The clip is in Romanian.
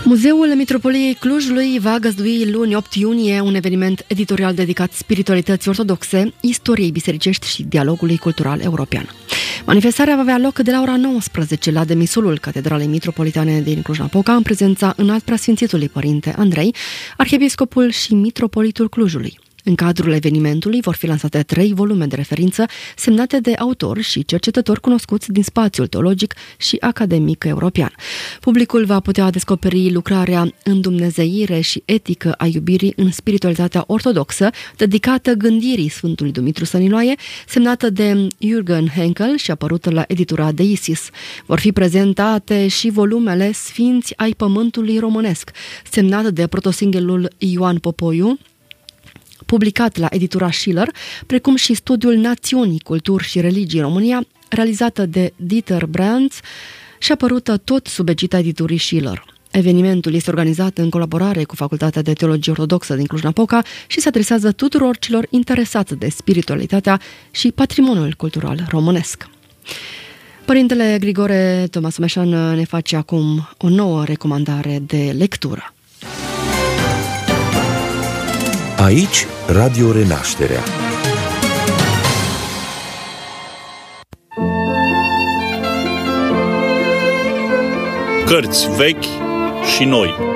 Muzeul Mitropoliei Clujului va găzdui luni 8 iunie un eveniment editorial dedicat spiritualității ortodoxe, istoriei bisericești și dialogului cultural european. Manifestarea va avea loc de la ora 19 la demisolul Catedralei Mitropolitane din Cluj-Napoca, în prezența înalt preasfințitului Părinte Andrei, arhiepiscopul și mitropolitul Clujului. În cadrul evenimentului vor fi lansate 3 volume de referință semnate de autori și cercetători cunoscuți din spațiul teologic și academic european. Publicul va putea descoperi lucrarea Îndumnezeire și etică a iubirii în spiritualitatea ortodoxă, dedicată gândirii Sfântului Dumitru Stăniloae, semnată de Jürgen Henkel și apărută la editura Deisis. Vor fi prezentate și volumele Sfinți ai Pământului Românesc, semnat de protosinghelul Ioan Popoiu, publicat la editura Schiller, precum și studiul Națiunii, Culturi și Religii în România, realizată de Dieter Brands și apărută tot sub egida editurii Schiller. Evenimentul este organizat în colaborare cu Facultatea de Teologie Ortodoxă din Cluj-Napoca și se adresează tuturor celor interesați de spiritualitatea și patrimoniul cultural românesc. Părintele Grigore Tomasomeșan ne face acum o nouă recomandare de lectură. Aici, Radio Renașterea. Cărți vechi și noi.